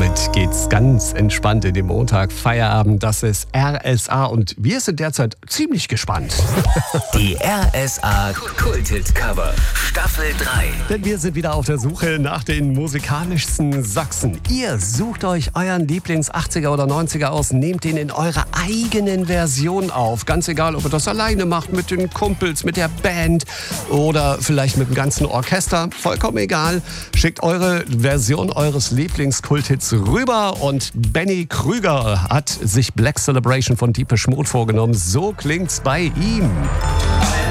damit geht's ganz entspannt in den Montag Feierabend. Das ist RSA und wir sind derzeit ziemlich gespannt. Die RSA Kulthit Cover Staffel 3. Denn wir sind wieder auf der Suche nach den musikalischsten Sachsen. Ihr sucht euch euren Lieblings-80er oder 90er aus, nehmt den in eurer eigenen Version auf. Ganz egal, ob ihr das alleine macht, mit den Kumpels, mit der Band oder vielleicht mit dem ganzen Orchester. Vollkommen egal. Schickt eure Version eures Lieblingskulthits rüber und Benny Krüger hat sich Black Celebration von Deepish Mode vorgenommen. So klingt's bei ihm.